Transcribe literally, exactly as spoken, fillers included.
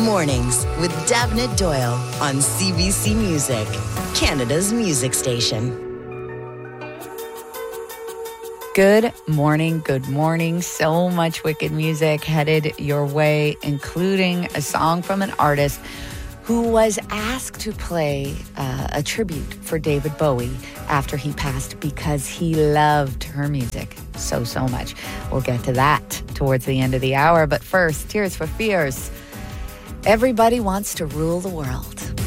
Mornings with Davnit Doyle on C B C Music, Canada's music station. Good morning, good morning. So much wicked music headed your way, including a song from an artist who was asked to play uh, a tribute for David Bowie after he passed because he loved her music so, so much. We'll get to that towards the end of the hour. But first, Tears for Fears. Everybody wants to rule the world.